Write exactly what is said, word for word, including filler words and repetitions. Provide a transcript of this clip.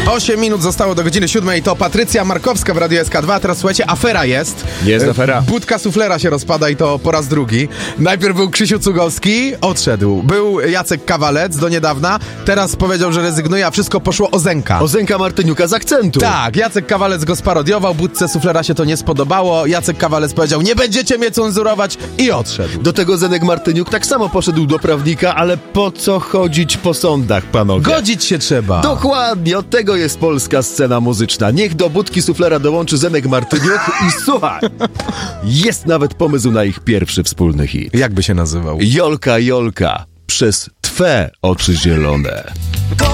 osiem minut zostało do godziny siódmej. To Patrycja Markowska w Radiu S K dwa. Teraz słuchajcie, afera jest. Jest afera. Budka suflera się rozpada i to po raz drugi. Najpierw był Krzysiu Cugowski, odszedł. Był Jacek Kawalec do niedawna. Teraz powiedział, że rezygnuje, a wszystko poszło o Zenka. O Zenka Martyniuka z akcentu. Tak, Jacek Kawalec go sparodiował, budce suflera się to nie spodobało. Jacek Kawalec powiedział, nie będziecie mnie cenzurować i odszedł. Do tego Zenek Martyniuk tak samo poszedł do prawnika, ale po co chodzić po sądach, panowie? Godzić się trzeba. Dokładnie, od tego jest polska scena muzyczna. Niech do budki suflera dołączy Zenek Martyniuk i słuchaj, jest nawet pomysł na ich pierwszy wspólny hit. Jak by się nazywał? Jolka, Jolka, przez twe oczy zielone.